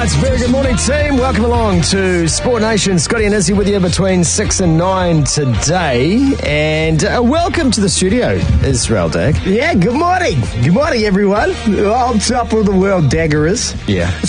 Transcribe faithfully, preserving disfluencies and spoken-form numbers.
Right, very good morning, team. Welcome along to Sport Nation. Scotty and Izzy with you between six and nine today. And uh, welcome to the studio, Israel Dag. Yeah, good morning. Good morning, everyone. On top of the world, Dagger is. Yeah.